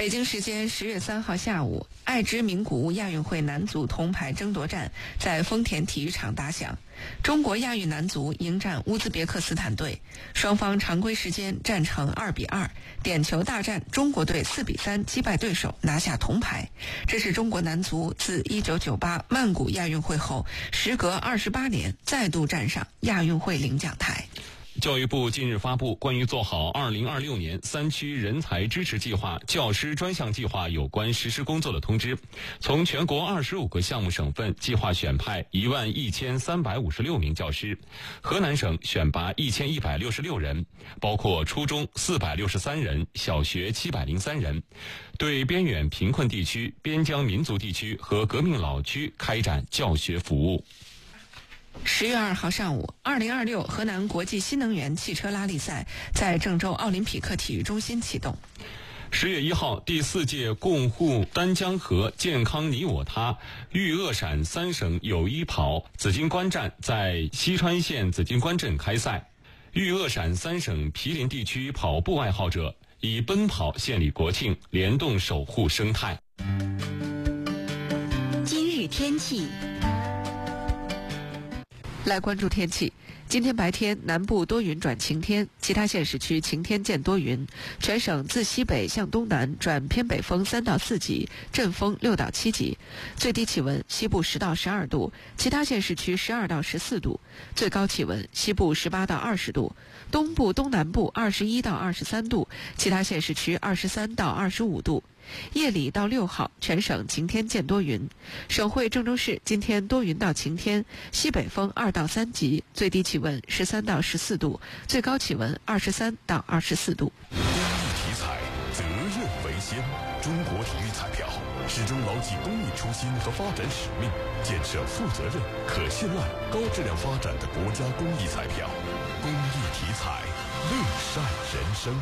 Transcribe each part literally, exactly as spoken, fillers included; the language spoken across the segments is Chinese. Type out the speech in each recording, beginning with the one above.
北京时间十月三号下午，爱知名古屋亚运会男足铜牌争夺战在丰田体育场打响。中国亚运男足迎战乌兹别克斯坦队，双方常规时间战成二比二，点球大战，中国队四比三击败对手，拿下铜牌。这是中国男足自一九九八曼谷亚运会后，时隔二十八年再度站上亚运会领奖台。 教育部近日发布关于做好二零二六年三区人才支持计划教师专项计划有关实施工作的通知，从全国二十五个项目省份计划选派一万一千三百五十六名教师，河南省选拔一千一百六十六人，包括初中四百六十三人，小学七百零三人，对边远贫困地区、边疆民族地区和革命老区开展教学服务。 十月二号上午，二零二六河南国际新能源汽车拉力赛在郑州奥林匹克体育中心启动。 十月一号，第四届共护丹江河健康你我他豫鄂陕三省友谊跑紫金关站在西川县紫金关镇开赛。豫鄂陕三省毗邻地区跑步爱好者以奔跑献礼国庆，联动守护生态。 今日天气。 来关注天气。今天白天南部多云转晴天，其他县市区晴天见多云，全省自西北向东南转偏北风三到四级，阵风六到七级。最低气温西部十到十二度，其他县市区十二到十四度。最高气温西部十八到二十度，东部东南部二十一到二十三度，其他县市区二十三到二十五度。夜里到六号，全省晴天见多云。省会郑州市今天多云到晴天，西北风二到三级，最低气温十三到十四度，最高气温二十三到二十四度。 公益体彩，责任为先。中国体育彩票始终牢记公益初心和发展使命，建设负责任、可信赖、高质量发展的国家公益彩票。公益体彩，乐善人生。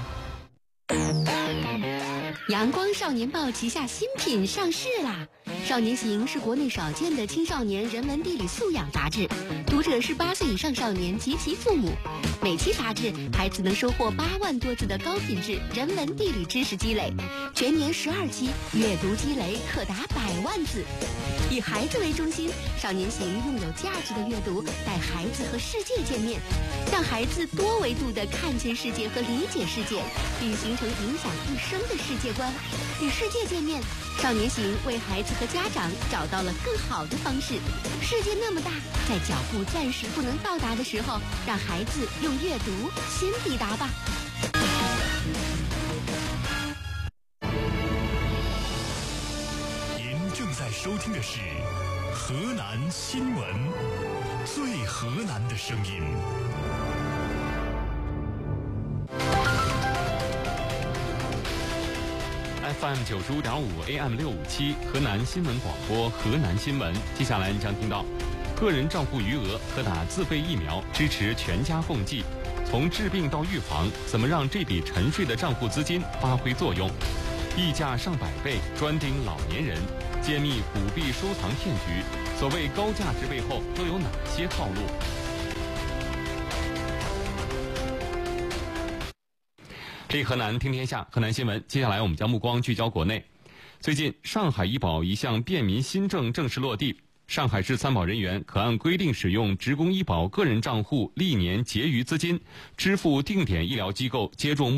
阳光少年报旗下新品上市啦！少年行是国内少见的青少年人文地理素养杂志，读者是八岁以上少年及其父母。每期杂志，孩子能收获八万多字的高品质人文地理知识积累，全年十二期，阅读积累可达百万字。以孩子为中心，少年行用有价值的阅读带孩子和世界见面，让孩子多维度地看见世界和理解世界，并形成影响一生的世界观。与世界见面，少年行为孩子和家长找到了更好的方式。世界那么大，在脚步暂时不能到达的时候，让孩子用阅读先抵达吧。 您正在收听的是河南新闻，最河南的声音。 F M 九十五点五 A M 六五七河南新闻广播河南新闻。接下来你将听到，个人账户余额可打自费疫苗，支持全家共济。从治病到预防，怎么让这笔沉睡的账户资金发挥作用？溢价上百倍，专盯老年人，揭秘舞弊收藏骗局。所谓高价值背后都有哪些套路？这河南听天下，河南新闻。接下来我们将目光聚焦国内。最近，上海医保一项便民新政正式落地，上海市参保人员可按规定使用职工医保个人账户历年结余资金，支付定点医疗机构接种